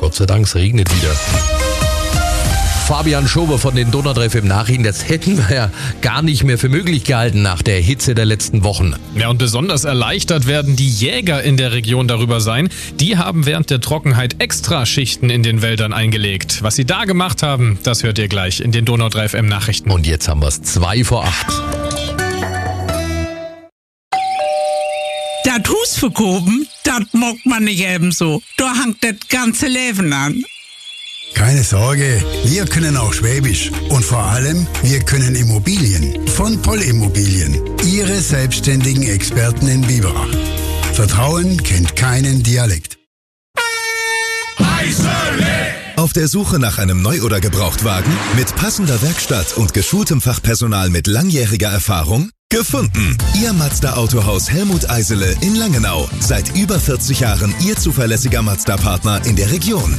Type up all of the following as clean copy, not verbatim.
Gott sei Dank, es regnet wieder. Fabian Schober von den Donau 3 FM Nachrichten, das hätten wir ja gar nicht mehr für möglich gehalten nach der Hitze der letzten Wochen. Ja, und besonders erleichtert werden die Jäger in der Region darüber sein. Die haben während der Trockenheit Extraschichten in den Wäldern eingelegt. Was sie da gemacht haben, das hört ihr gleich in den Donau 3 FM Nachrichten. Und jetzt haben wir es 7:45. Das Hus verkoben, das mag man nicht ebenso. Da hängt das ganze Leben an. Keine Sorge, wir können auch Schwäbisch. Und vor allem, wir können Immobilien. Von Poll Immobilien. Ihre selbstständigen Experten in Biberach. Vertrauen kennt keinen Dialekt. Auf der Suche nach einem Neu- oder Gebrauchtwagen? Mit passender Werkstatt und geschultem Fachpersonal mit langjähriger Erfahrung? Gefunden! Ihr Mazda Autohaus Helmut Eisele in Langenau. Seit über 40 Jahren Ihr zuverlässiger Mazda-Partner in der Region.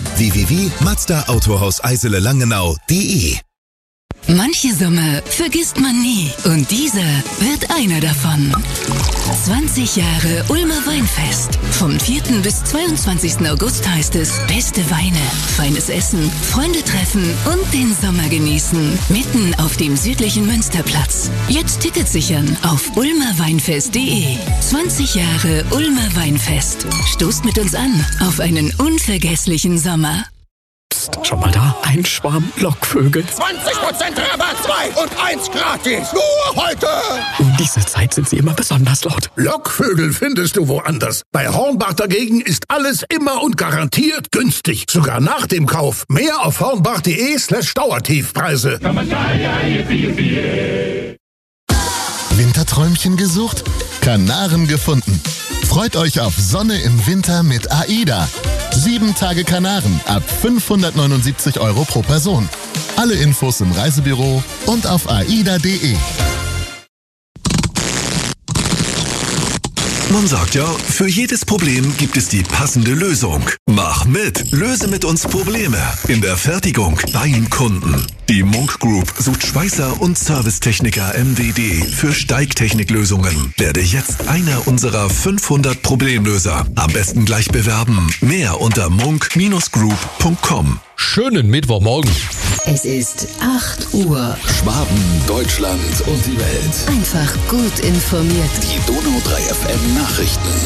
www.mazdaautohauseile-langenau.de. Manche Sommer vergisst man nie und dieser wird einer davon. 20 Jahre Ulmer Weinfest. Vom 4. bis 22. August heißt es beste Weine, feines Essen, Freunde treffen und den Sommer genießen. Mitten auf dem südlichen Münsterplatz. Jetzt Tickets sichern auf ulmerweinfest.de. 20 Jahre Ulmer Weinfest. Stoßt mit uns an auf einen unvergesslichen Sommer. Psst, schon mal da? Ein Schwarm Lockvögel. 20% Rabatt, 2 und 1 gratis. Nur heute. Um diese Zeit sind sie immer besonders laut. Lockvögel findest du woanders. Bei Hornbach dagegen ist alles immer und garantiert günstig. Sogar nach dem Kauf. Mehr auf hornbach.de/Dauertiefpreise. Winterträumchen gesucht? Kanaren gefunden. Freut euch auf Sonne im Winter mit AIDA. 7 Tage Kanaren ab 579 € pro Person. Alle Infos im Reisebüro und auf aida.de. Man sagt ja, für jedes Problem gibt es die passende Lösung. Mach mit! Löse mit uns Probleme in der Fertigung beim Kunden. Die Munk Group sucht Schweißer und Servicetechniker MWD für Steigtechniklösungen. Werde jetzt einer unserer 500 Problemlöser. Am besten gleich bewerben. Mehr unter munk-group.com. Schönen Mittwochmorgen. Es ist 8 Uhr. Schwaben, Deutschland und die Welt. Einfach gut informiert. Die Donau 3 FM Nachrichten.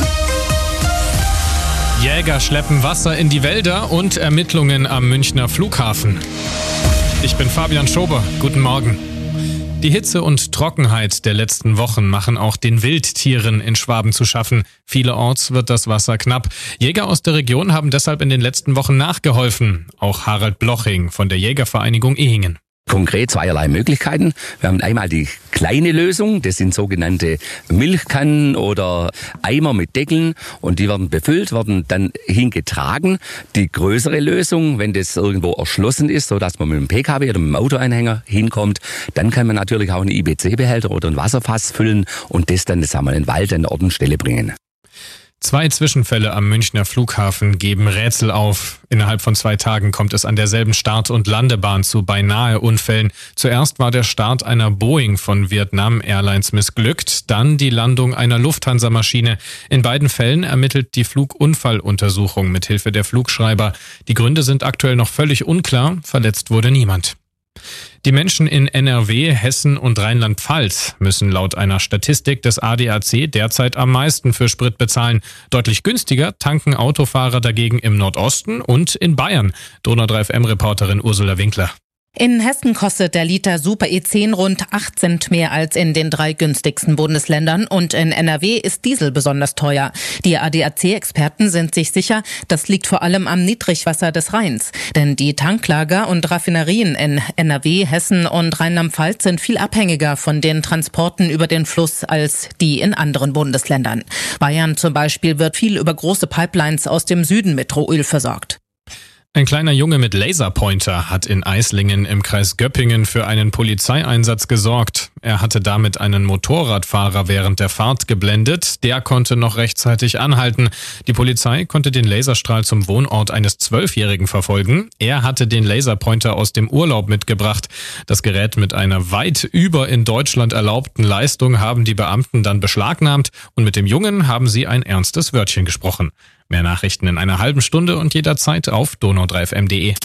Jäger schleppen Wasser in die Wälder und Ermittlungen am Münchner Flughafen. Ich bin Fabian Schober. Guten Morgen. Die Hitze und Trockenheit der letzten Wochen machen auch den Wildtieren in Schwaben zu schaffen. Vielerorts wird das Wasser knapp. Jäger aus der Region haben deshalb in den letzten Wochen nachgeholfen. Auch Harald Bloching von der Jägervereinigung Ehingen. Konkret zweierlei Möglichkeiten. Wir haben einmal die kleine Lösung, das sind sogenannte Milchkannen oder Eimer mit Deckeln und die werden befüllt, werden dann hingetragen. Die größere Lösung, wenn das irgendwo erschlossen ist, so dass man mit dem PKW oder mit dem Autoanhänger hinkommt, dann kann man natürlich auch einen IBC-Behälter oder ein Wasserfass füllen und das dann, in den Wald an Ort und Stelle bringen. 2 Zwischenfälle am Münchner Flughafen geben Rätsel auf. Innerhalb von 2 Tagen kommt es an derselben Start- und Landebahn zu beinahe Unfällen. Zuerst war der Start einer Boeing von Vietnam Airlines missglückt, dann die Landung einer Lufthansa-Maschine. In beiden Fällen ermittelt die Flugunfalluntersuchung mit Hilfe der Flugschreiber. Die Gründe sind aktuell noch völlig unklar, verletzt wurde niemand. Die Menschen in NRW, Hessen und Rheinland-Pfalz müssen laut einer Statistik des ADAC derzeit am meisten für Sprit bezahlen. Deutlich günstiger tanken Autofahrer dagegen im Nordosten und in Bayern. Donau 3 FM-Reporterin Ursula Winkler. In Hessen kostet der Liter Super E10 rund 8 Cent mehr als in den 3 günstigsten Bundesländern und in NRW ist Diesel besonders teuer. Die ADAC-Experten sind sich sicher, das liegt vor allem am Niedrigwasser des Rheins. Denn die Tanklager und Raffinerien in NRW, Hessen und Rheinland-Pfalz sind viel abhängiger von den Transporten über den Fluss als die in anderen Bundesländern. Bayern zum Beispiel wird viel über große Pipelines aus dem Süden mit Rohöl versorgt. Ein kleiner Junge mit Laserpointer hat in Eislingen im Kreis Göppingen für einen Polizeieinsatz gesorgt. Er hatte damit einen Motorradfahrer während der Fahrt geblendet. Der konnte noch rechtzeitig anhalten. Die Polizei konnte den Laserstrahl zum Wohnort eines 12-Jährigen verfolgen. Er hatte den Laserpointer aus dem Urlaub mitgebracht. Das Gerät mit einer weit über in Deutschland erlaubten Leistung haben die Beamten dann beschlagnahmt und mit dem Jungen haben sie ein ernstes Wörtchen gesprochen. Mehr Nachrichten in einer halben Stunde und jederzeit auf donau3fm.de.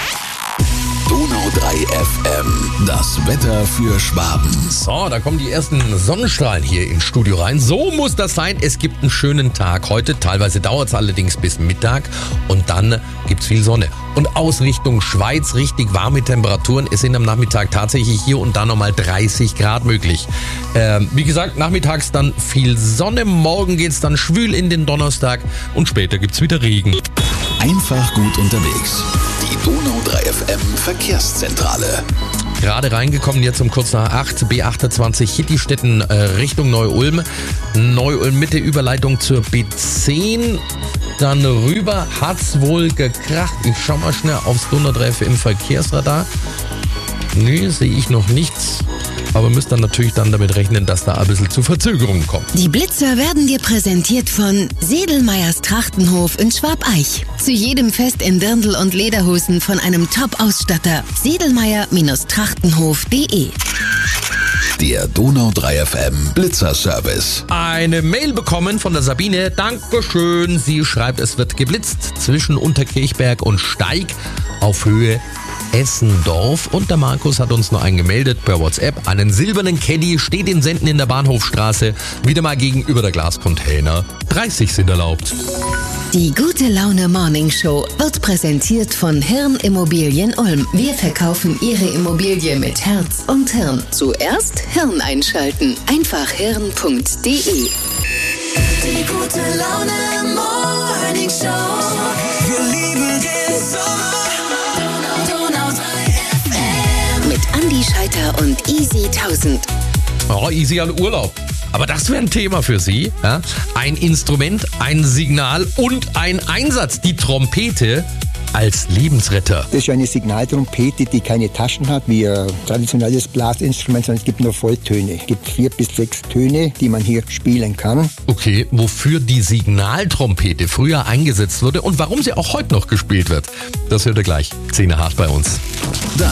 Donau 3 FM, das Wetter für Schwaben. So, da kommen die ersten Sonnenstrahlen hier ins Studio rein. So muss das sein. Es gibt einen schönen Tag heute. Teilweise dauert es allerdings bis Mittag und dann gibt's viel Sonne. Und aus Richtung Schweiz richtig warme Temperaturen. Es sind am Nachmittag tatsächlich hier und da nochmal 30 Grad möglich. Wie gesagt, nachmittags dann viel Sonne. Morgen geht's dann schwül in den Donnerstag und später gibt's wieder Regen. Einfach gut unterwegs. Die Donau 3 FM Verkehrszentrale. Gerade reingekommen, jetzt um kurz nach 8, B28 Hittistetten Richtung Neu-Ulm. Neu-Ulm Mitte, Überleitung zur B10. Dann rüber, hat's wohl gekracht. Ich schau mal schnell aufs Donau 3 FM Verkehrsradar. Nee, sehe ich noch nichts. Aber müsst dann natürlich dann damit rechnen, dass da ein bisschen zu Verzögerungen kommt. Die Blitzer werden dir präsentiert von Sedelmeyers Trachtenhof in Schwabeich. Zu jedem Fest in Dirndl und Lederhosen von einem Top-Ausstatter. Sedelmeyer-Trachtenhof.de. Der Donau 3 FM Blitzerservice. Eine Mail bekommen von der Sabine. Dankeschön. Sie schreibt, es wird geblitzt zwischen Unterkirchberg und Steig auf Höhe Essendorf. Und der Markus hat uns noch einen gemeldet per WhatsApp. Einen silbernen Caddy steht in Senden in der Bahnhofstraße. Wieder mal gegenüber der Glascontainer. 30 sind erlaubt. Die Gute Laune Morning Show wird präsentiert von Hirn Immobilien Ulm. Wir verkaufen Ihre Immobilie mit Herz und Hirn. Zuerst Hirn einschalten. Einfach hirn.de. Die Gute Laune Morning Show. Wir lieben den Sommer. Donau 3 FM. Mit Andi Scheiter und Easy 1000. Oh, Easy an Urlaub. Aber das wäre ein Thema für Sie. Ja? Ein Instrument, ein Signal und ein Einsatz. Die Trompete als Lebensretter. Das ist eine Signaltrompete, die keine Taschen hat, wie ein traditionelles Blasinstrument, sondern es gibt nur Volltöne. Es gibt 4 bis 6 Töne, die man hier spielen kann. Okay, wofür die Signaltrompete früher eingesetzt wurde und warum sie auch heute noch gespielt wird, das hört ihr gleich. 10 nach 8 bei uns. Das